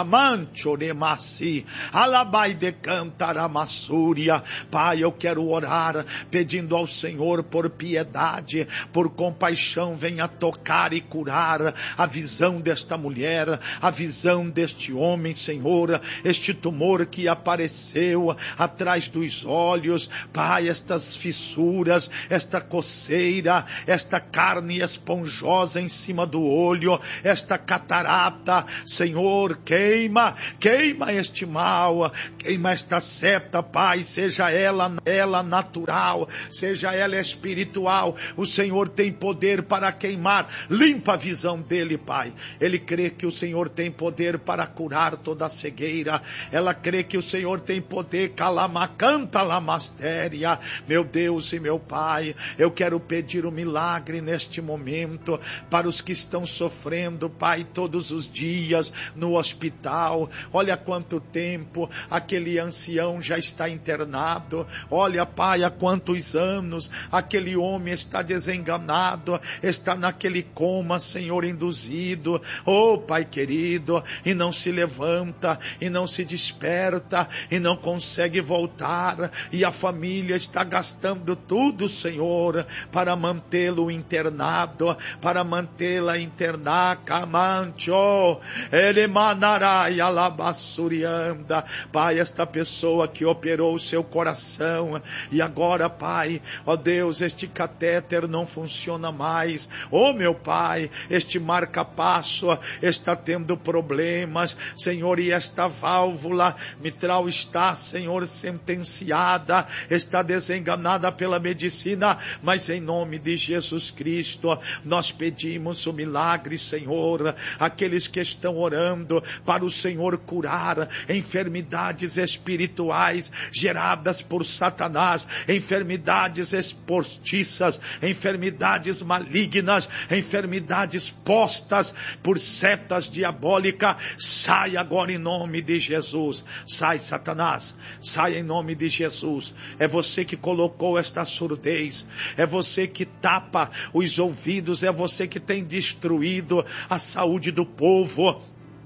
calamanchoremasi, alabai de cantaramassúria. Pai, eu quero orar, pedindo ao Senhor por piedade, por compaixão, venha tocar e curar a visão desta mulher, a visão deste homem, Senhor, este tumor que apareceu atrás dos olhos, Pai, estas fissuras, esta coceira, esta carne esponjosa em cima do olho, esta catarata, Senhor, queima este mal, queima esta seta, Pai, seja ela natural, seja ela espiritual, o Senhor tem poder para queimar, limpa a visão dele, Pai, ele crê que o Senhor tem poder para curar toda a cegueira, ela crê que o Senhor tem poder, calamacanta lamastéria. Meu Deus e meu Pai, eu quero pedir um milagre neste momento para os que estão sofrendo, Pai, todos os dias no hospital. Olha quanto tempo aquele ancião já está internado, olha, Pai, há quantos anos aquele homem está desenganado, está naquele coma, Senhor, induzido, oh Pai querido, e não se levanta, e não se desperta, e não consegue voltar, e a família está gastando tudo, Senhor, para mantê-lo internado, para mantê-la internada, camancho, ele manarai alabassurianda. Pai, esta pessoa que operou o seu coração, e agora, Pai, ó Deus, este catéter não funciona mais, ó meu Pai, este marca-passo está tendo problemas, Senhor, e esta válvula mitral está, Senhor, sentenciada, está desenganada pela medicina, mas em nome de Jesus Cristo, nós pedimos o milagre, Senhor, aqueles que estão orando para o Senhor curar enfermidades espirituais geradas por Satanás, enfermidades postiças, enfermidades malignas, enfermidades postas por setas diabólicas, sai agora em nome de Jesus, sai Satanás, sai em nome de Jesus. É você que colocou esta surdez, é você que tapa os ouvidos, é você que tem destruído a saúde do povo,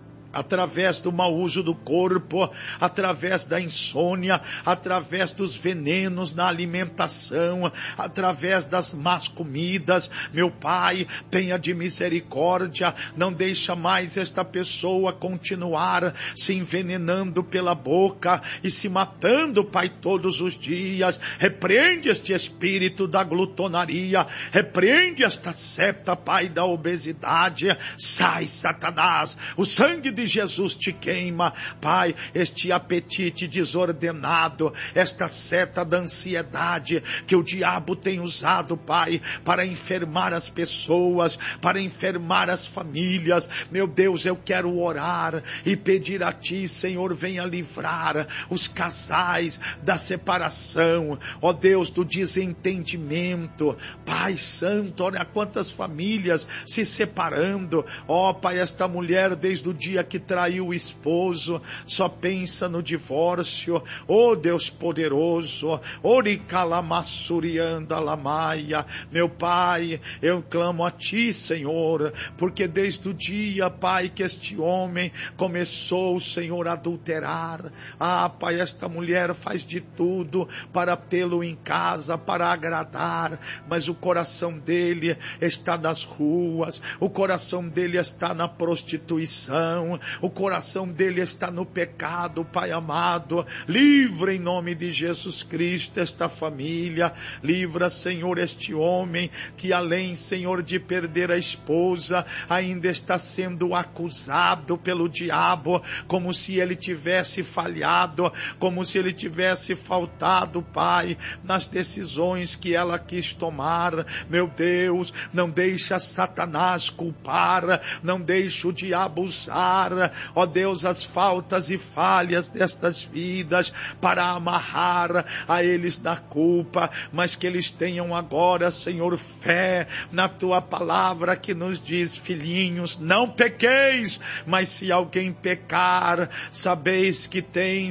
através do mau uso do corpo, através da insônia, através dos venenos na alimentação, através das más comidas. Meu Pai, tenha de misericórdia, não deixa mais esta pessoa continuar se envenenando pela boca e se matando, Pai, todos os dias. Repreende este espírito da glutonaria, repreende esta seta, Pai, da obesidade. Sai, Satanás, o sangue de de Jesus te queima, Pai, este apetite desordenado, esta seta da ansiedade que o diabo tem usado, Pai, para enfermar as pessoas, para enfermar as famílias. Meu Deus, eu quero orar e pedir a Ti, Senhor, venha livrar os casais da separação, ó Deus, do desentendimento. Pai Santo, olha quantas famílias se separando, ó Pai, esta mulher desde o dia que traiu o esposo, só pensa no divórcio, ó Deus poderoso, Oricalamassurianda Lamaia, meu Pai, eu clamo a Ti, Senhor, porque desde o dia, Pai, que este homem começou, Senhor, a adulterar, Pai, esta mulher faz de tudo para tê-lo em casa, para agradar, mas o coração dele está nas ruas, o coração dele está na prostituição, o coração dele está no pecado, Pai amado. Livra em nome de Jesus Cristo esta família, livra, Senhor, este homem que além, Senhor, de perder a esposa, ainda está sendo acusado pelo diabo, como se ele tivesse falhado, como se ele tivesse faltado, Pai, nas decisões que ela quis tomar. Meu Deus, não deixa Satanás culpar, não deixa o diabo usar, ó Deus, as faltas e falhas destas vidas para amarrar a eles da culpa, mas que eles tenham agora, Senhor, fé na Tua palavra que nos diz: filhinhos, não pequeis, mas se alguém pecar, sabeis que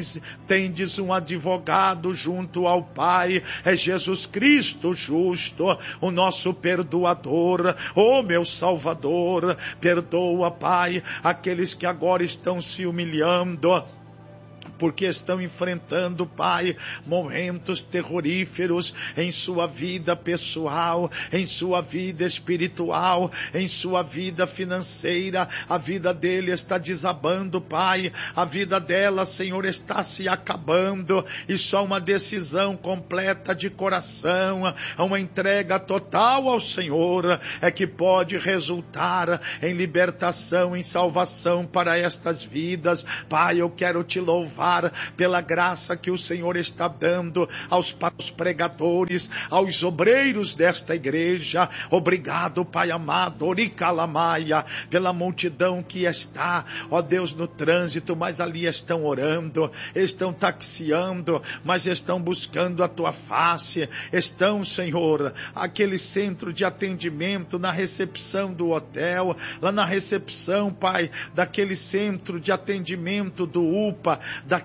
tendes um advogado junto ao Pai, é Jesus Cristo justo, o nosso perdoador. Ó meu Salvador, perdoa, Pai, aqueles que agora estão se humilhando, porque estão enfrentando, Pai, momentos terroríferos em sua vida pessoal, em sua vida espiritual, em sua vida financeira. A vida dele está desabando, Pai, a vida dela, Senhor, está se acabando, e só uma decisão completa de coração, uma entrega total ao Senhor é que pode resultar em libertação, em salvação para estas vidas. Pai, eu quero Te louvar pela graça que o Senhor está dando aos pregadores, aos obreiros desta igreja. Obrigado, Pai amado, Oricalamaia, pela multidão que está, ó Deus, no trânsito, mas ali estão orando, estão taxiando, mas estão buscando a Tua face, estão, Senhor, aquele centro de atendimento, na recepção do hotel, lá na recepção, Pai, daquele centro de atendimento do UPA,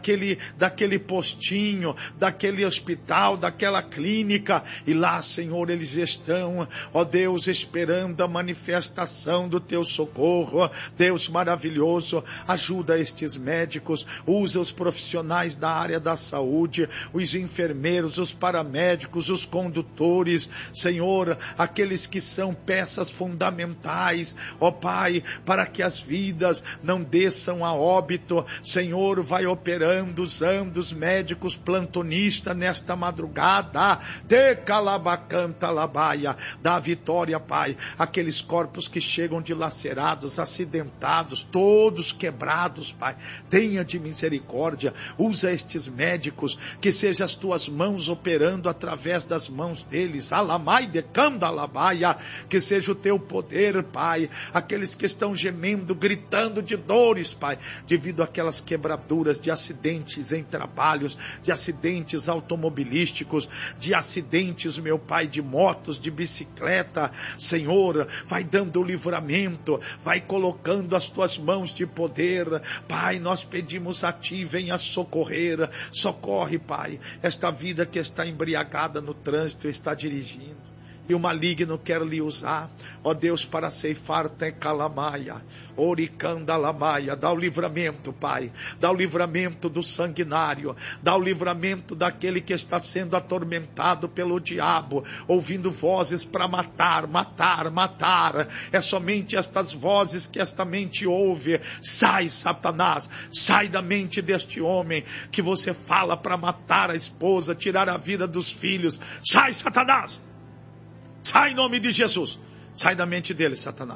daquele postinho, daquele hospital, daquela clínica, e lá, Senhor, eles estão, ó Deus, esperando a manifestação do Teu socorro. Deus maravilhoso, ajuda estes médicos, usa os profissionais da área da saúde, os enfermeiros, os paramédicos, os condutores, Senhor, aqueles que são peças fundamentais, ó Pai, para que as vidas não desçam a óbito. Senhor, vai operando, usando os médicos plantonistas nesta madrugada. Te calabacanta labaia, dá vitória, Pai, aqueles corpos que chegam dilacerados, acidentados, todos quebrados, Pai, tenha de misericórdia, usa estes médicos, que seja as Tuas mãos operando através das mãos deles, alamai de candalabaia, que seja o Teu poder, Pai, aqueles que estão gemendo, gritando de dores, Pai, devido àquelas quebraduras de acidentes em trabalhos, de acidentes automobilísticos, de acidentes, meu Pai, de motos, de bicicleta. Senhor, vai dando o livramento, vai colocando as Tuas mãos de poder. Pai, nós pedimos a Ti, venha socorrer, socorre, Pai, esta vida que está embriagada no trânsito, está dirigindo, e o maligno quer lhe usar, ó Deus, para ceifar tecalamaia, oricandalamaia. Dá o livramento, Pai, dá o livramento do sanguinário, dá o livramento daquele que está sendo atormentado pelo diabo, ouvindo vozes para matar, matar, matar. É somente estas vozes que esta mente ouve. Sai, Satanás, sai da mente deste homem que você fala para matar a esposa, tirar a vida dos filhos. Sai, Satanás! Sai em nome de Jesus. Sai da mente dele, Satanás.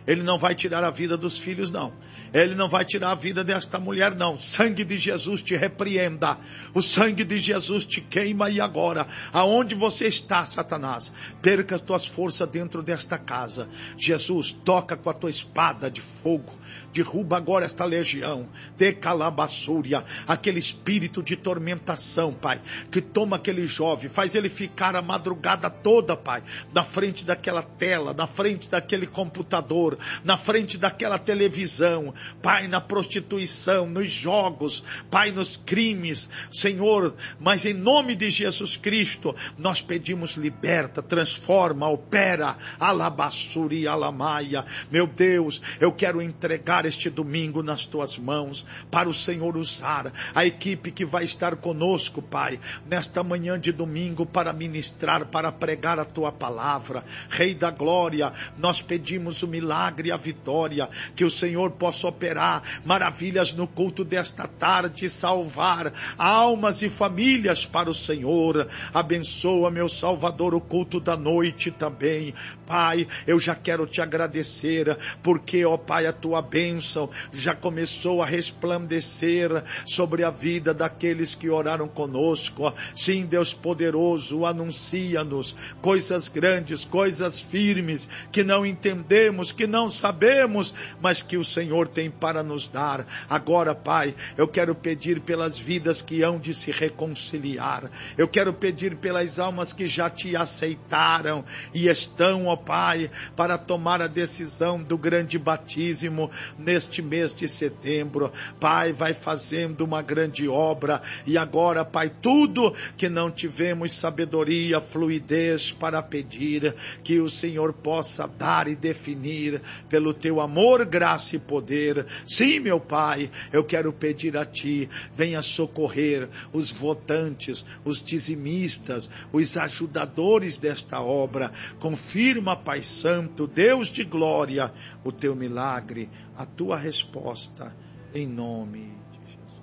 Ele não vai tirar a vida dos filhos, não. Ele não vai tirar a vida desta mulher, não. O sangue de Jesus te repreenda. O sangue de Jesus te queima. E agora, aonde você está, Satanás, perca as tuas forças dentro desta casa. Jesus, toca com a tua espada de fogo. Derruba agora esta legião de calabaçúria, aquele espírito de tormentação, Pai, que toma aquele jovem, faz ele ficar a madrugada toda, Pai, na frente daquela tela, na frente daquele computador, na frente daquela televisão, Pai, na prostituição, nos jogos, Pai, nos crimes, Senhor, mas em nome de Jesus Cristo, nós pedimos liberta, transforma, opera, alabassuri, alamaia. Meu Deus, eu quero entregar este domingo nas tuas mãos, para o Senhor usar a equipe que vai estar conosco, Pai, nesta manhã de domingo, para ministrar, para pregar a tua palavra. Rei da glória, nós pedimos o milagre e a vitória, que o Senhor possa operar maravilhas no culto desta tarde, salvar almas e famílias para o Senhor. Abençoa, meu Salvador, o culto da noite também. Pai, eu já quero te agradecer, porque, ó Pai, a tua bênção já começou a resplandecer sobre a vida daqueles que oraram conosco. Sim, Deus poderoso, anuncia-nos coisas grandes, coisas firmes, que não entendemos, que não sabemos, mas que o Senhor tem para nos dar. Agora, Pai, eu quero pedir pelas vidas que hão de se reconciliar. Eu quero pedir pelas almas que já te aceitaram e estão, ó Pai, para tomar a decisão do grande batismo neste mês de setembro. Pai, vai fazendo uma grande obra. E agora, Pai, tudo que não tivemos sabedoria, fluidez para pedir, que o Senhor possa dar e definir pelo teu amor, graça e poder. Sim, meu Pai, eu quero pedir a Ti, venha socorrer os votantes, os dizimistas, os ajudadores desta obra. Confirma, Pai Santo, Deus de glória, o teu milagre, a tua resposta, em nome de Jesus.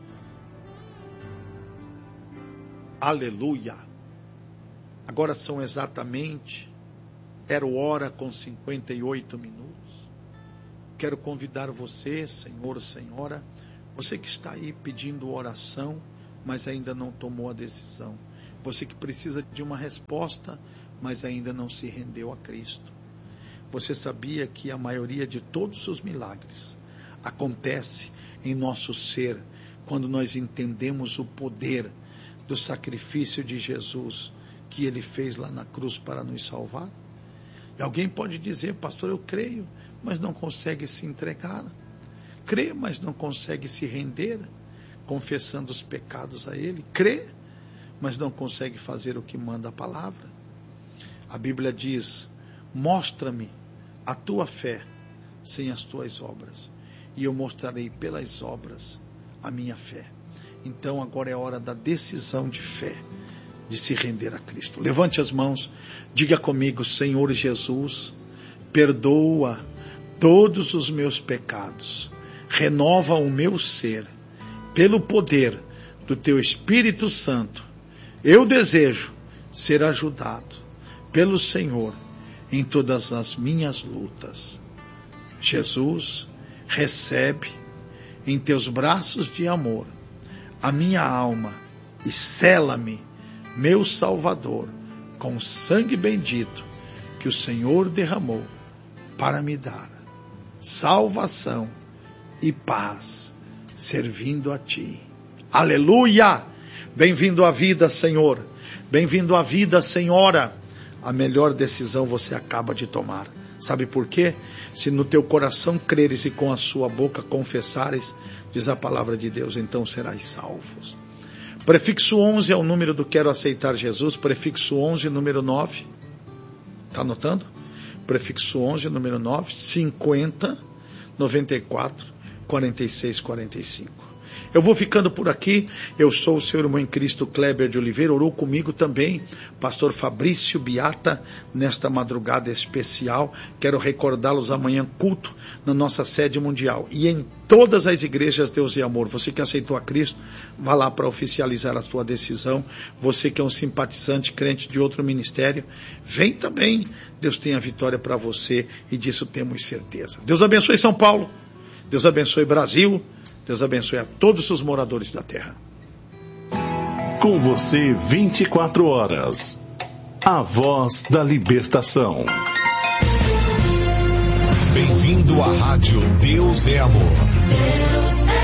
Aleluia. Agora são exatamente 0h58. Quero convidar você, Senhor, Senhora, você que está aí pedindo oração, mas ainda não tomou a decisão. Você que precisa de uma resposta, mas ainda não se rendeu a Cristo. Você sabia que a maioria de todos os milagres acontece em nosso ser quando nós entendemos o poder do sacrifício de Jesus que Ele fez lá na cruz para nos salvar? E alguém pode dizer, pastor, eu creio, mas não consegue se entregar. Crê, mas não consegue se render, confessando os pecados a Ele. Crê, mas não consegue fazer o que manda a palavra. A Bíblia diz, mostra-me a tua fé sem as tuas obras, e eu mostrarei pelas obras a minha fé. Então agora é hora da decisão de fé, de se render a Cristo. Levante as mãos, diga comigo, Senhor Jesus, perdoa todos os meus pecados, renova o meu ser, pelo poder do teu Espírito Santo. Eu desejo ser ajudado pelo Senhor em todas as minhas lutas. Jesus, recebe em teus braços de amor a minha alma e sela-me, meu Salvador, com o sangue bendito que o Senhor derramou para me dar salvação e paz, servindo a Ti. Aleluia! Bem-vindo à vida, Senhor. Bem-vindo à vida, Senhora. A melhor decisão você acaba de tomar. Sabe por quê? Se no teu coração creres e com a sua boca confessares, diz a palavra de Deus, então serás salvos. Prefixo 11 é o número do quero aceitar Jesus. Prefixo 11, número 9. Está anotando? Prefixo 11, número 9, 50, 94, 46, 45. Eu vou ficando por aqui. Eu sou o seu irmão em Cristo, Kleber de Oliveira. Orou comigo também, pastor Fabrício Biata, nesta madrugada especial. Quero recordá-los amanhã, culto na nossa sede mundial. E em todas as igrejas Deus e Amor. Você que aceitou a Cristo, vá lá para oficializar a sua decisão. Você que é um simpatizante, crente de outro ministério, vem também. Deus tem a vitória para você e disso temos certeza. Deus abençoe São Paulo. Deus abençoe Brasil. Deus abençoe a todos os moradores da terra. Com você 24 horas. A voz da libertação. Bem-vindo à rádio Deus é Amor. Deus é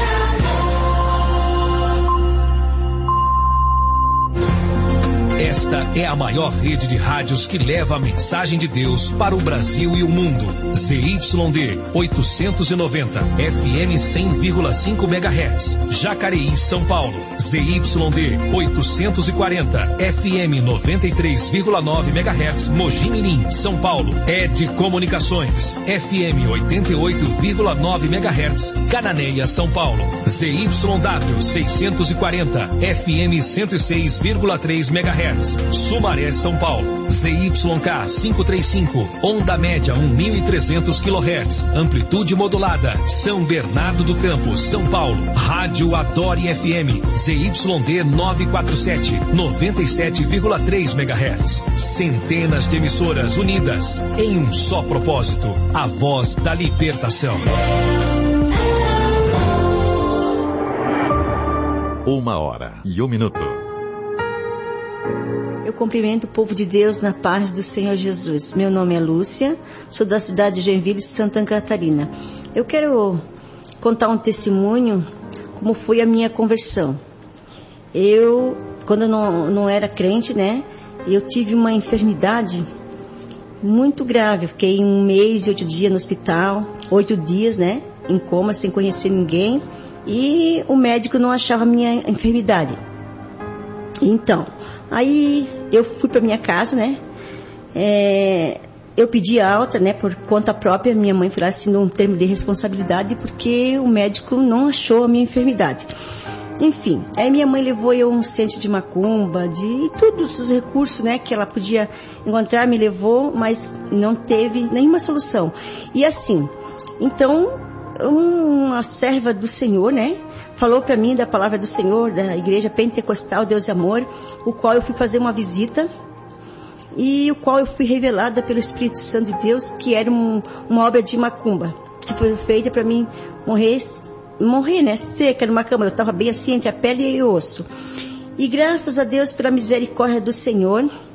Esta é a maior rede de rádios que leva a mensagem de Deus para o Brasil e o mundo. ZYD 890, FM 100,5 MHz, Jacareí, São Paulo. ZYD 840, FM 93,9 MHz, Mogi Mirim, São Paulo. ED Comunicações, FM 88,9 MHz, Cananéia, São Paulo. ZYW 640, FM 106,3 MHz. Sumaré, São Paulo. ZYK 535, onda média 1.300 kHz, amplitude modulada, São Bernardo do Campo, São Paulo. Rádio Adore FM, ZYD 947, 97,3 MHz. Centenas de emissoras unidas em um só propósito, a voz da libertação. 1h01. Eu cumprimento o povo de Deus na paz do Senhor Jesus. Meu nome é Lúcia, sou da cidade de Joinville, Santa Catarina. Eu quero contar um testemunho, como foi a minha conversão. Eu, quando eu não era crente, né, eu tive uma enfermidade muito grave. Eu fiquei 1 mês e 8 dias no hospital, 8 dias, né, em coma, sem conhecer ninguém. E o médico não achava a minha enfermidade. Então, aí eu fui para minha casa, né? Eu pedi alta, né? Por conta própria, minha mãe foi lá assinou um termo de responsabilidade porque o médico não achou a minha enfermidade. Enfim, aí minha mãe levou eu a um centro de macumba, de todos os recursos, né? Que ela podia encontrar, me levou, mas não teve nenhuma solução. E assim, então, uma serva do Senhor, né? Falou para mim da palavra do Senhor, da igreja pentecostal Deus e Amor, o qual eu fui fazer uma visita e o qual eu fui revelada pelo Espírito Santo de Deus que era uma obra de macumba, que foi feita para mim morrer, né, seca numa cama. Eu estava bem assim entre a pele e o osso. E graças a Deus pela misericórdia do Senhor,